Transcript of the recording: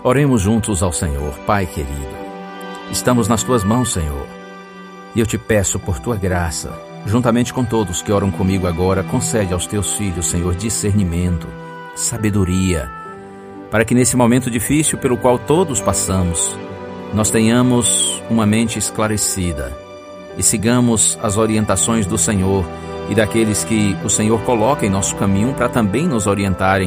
Oremos juntos ao Senhor. Pai querido, estamos nas Tuas mãos, Senhor, e eu te peço por Tua graça, juntamente com todos que oram comigo agora, concede aos Teus filhos, Senhor, discernimento, sabedoria, para que nesse momento difícil pelo qual todos passamos, nós tenhamos uma mente esclarecida e sigamos as orientações do Senhor e daqueles que o Senhor coloca em nosso caminho para também nos orientarem